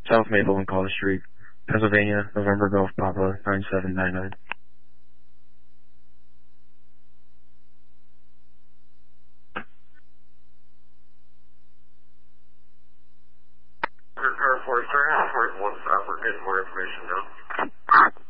South Maple and College Street, Pennsylvania, November Golf Papa 9799. Car 43, I'll get more information now.